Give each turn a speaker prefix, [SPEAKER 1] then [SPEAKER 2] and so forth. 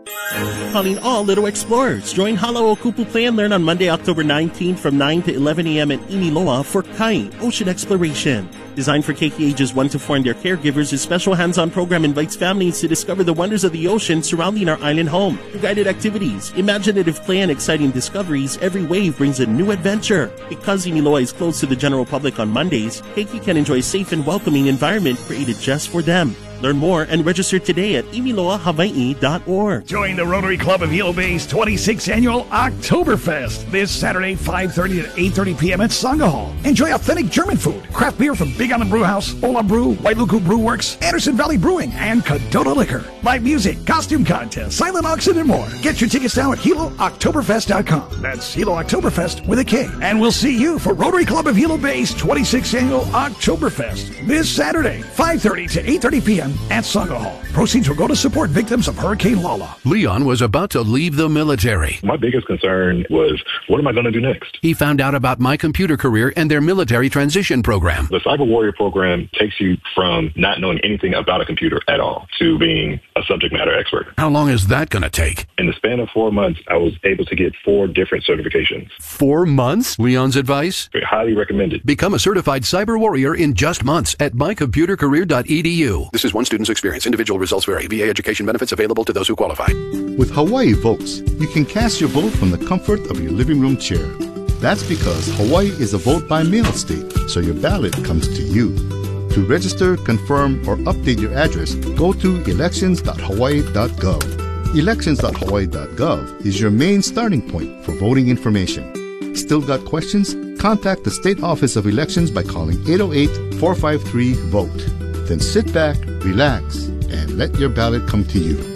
[SPEAKER 1] Calling all Little Explorers. Join Hala Okupu Play and Learn on Monday, October 19th from 9 to 11 a.m. in Imiloa for Kai, Ocean Exploration. Designed for keiki ages 1 to 4 and their caregivers, this special hands-on program invites families to discover the wonders of the ocean surrounding our island home. Through guided activities, imaginative play, and exciting discoveries, every wave brings a new adventure. Because Imiloa is closed to the general public on Mondays, keiki can enjoy a safe and welcoming environment created just for them. Learn more and register today at imiloahawaii.org.
[SPEAKER 2] Join the Rotary Club of Hilo Bay's 26th Annual Oktoberfest this Saturday, 5:30 to 8:30 p.m. at Sangha Hall. Enjoy authentic German food, craft beer from Big Island Brew House, Ola Brew, Wailuku Brew Works, Anderson Valley Brewing, and Cadota Liquor. Live music, costume contest, silent auction, and more. Get your tickets now at HiloOktoberfest.com. That's Hilo Oktoberfest with a K. And we'll see you for Rotary Club of Hilo Bay's 26th Annual Oktoberfest this Saturday, 5:30 to 8:30 p.m. at Sangha Hall. Proceeds will go to support victims of Hurricane Lala.
[SPEAKER 3] Leon was about to leave the military.
[SPEAKER 4] My biggest concern was, what am I going to do next?
[SPEAKER 3] He found out about My Computer Career and their military transition program.
[SPEAKER 4] The Cyber Warrior program takes you from not knowing anything about a computer at all to being a subject matter expert.
[SPEAKER 3] How long is that going to take?
[SPEAKER 4] In the span of 4 months, I was able to get 4 different certifications.
[SPEAKER 3] 4 months? Leon's advice?
[SPEAKER 4] Highly recommended.
[SPEAKER 3] Become a certified cyber warrior in just months at mycomputercareer.edu. This is one student's experience. Individual results vary. VA education benefits available to those who qualify.
[SPEAKER 5] With Hawaii Votes, you can cast your vote from the comfort of your living room chair. That's because Hawaii is a vote-by-mail state, so your ballot comes to you. To register, confirm, or update your address, go to elections.hawaii.gov. Elections.hawaii.gov is your main starting point for voting information. Still got questions? Contact the State Office of Elections by calling 808-453-VOTE. Then sit back, relax, and let your ballot come to you.